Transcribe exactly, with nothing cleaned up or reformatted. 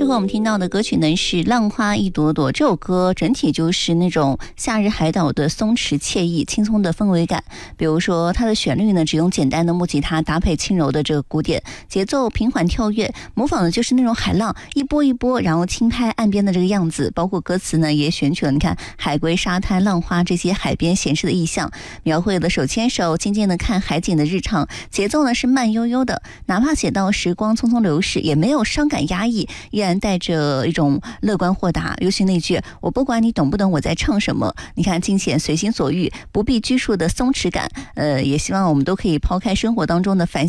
时候我们听到的歌曲呢是《浪花一朵朵》，这首歌整体就是那种夏日海岛的松弛惬意、轻松的氛围感。比如说它的旋律呢，只用简单的木吉他搭配轻柔的这个鼓点，节奏平缓跳跃，模仿的就是那种海浪一波一波，然后轻拍岸边的这个样子。包括歌词呢，也选取了你看海龟、沙滩、浪花这些海边闲适的意象，描绘了手牵手静静的看海景的日常。节奏呢是慢悠悠的，哪怕写到时光匆匆流逝，也没有伤感压抑，依然带着一种乐观豁达。尤其那句我不管你懂不懂我在唱什么，你看尽显随心所欲不必拘束的松弛感。呃，也希望我们都可以抛开生活当中的烦